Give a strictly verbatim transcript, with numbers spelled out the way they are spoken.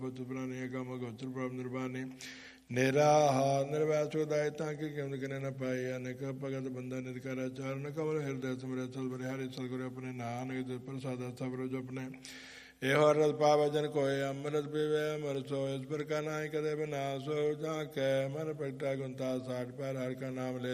ਬੁੱਧ ਪ੍ਰਾਣੀ ਅਗਮ ਗੋਤਰ ਪ੍ਰਭ ਨਿਰਵਾਣੀ ਨਿਰਾਹਾਰ ਨਿਰਵੈਰ ਸੁਖਦਾਇ ਤਾਂ ਕਿ ਕਿਉਂ ਕਰੇ ਨਾ ਪਾਏ ਅਨੇਕ ਭਗਤ ਬੰਦਾ ਨਿਤ ਕਰ ਚਰਨ ਕਮਲ ਹਿਰਦੈ ਸਿਮਰੈ ਸਤਿ ਬਲਿਹਾਰੀ ਸਤਿਗੁਰੂ ਆਪਣੇ ਨਾਨਕ ਪ੍ਰਸਾਦਿ ਸਭ ਰੋਜ ਆਪਣੇ ਇਹੋ ਰਸ ਪਾਵੈ ਜਨ ਕੋਇ ਅੰਮ੍ਰਿਤ ਪੀਵੈ ਅਮਰ ਸੋਇ ਇਸ ਪ੍ਰਕਾਰ ਨਾਹੀ ਕਦੇ ਬਿਨਾਸ਼ ਹੋ ਜਾ ਕੈ ਮਨ ਪ੍ਰਗਟਾ ਗੁਣਤਾ ਸਾਠ ਪਰ ਹਰਿ ਕਾ ਨਾਮ ਲੈ